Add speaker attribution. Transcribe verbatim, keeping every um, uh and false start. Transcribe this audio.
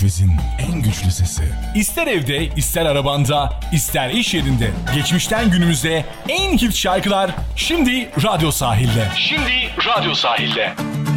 Speaker 1: Nefesin en güçlü sesi.
Speaker 2: İster evde, ister arabanda, ister iş yerinde. Geçmişten günümüze en hit şarkılar şimdi Radyo Sahil'de. Şimdi Radyo Sahil'de.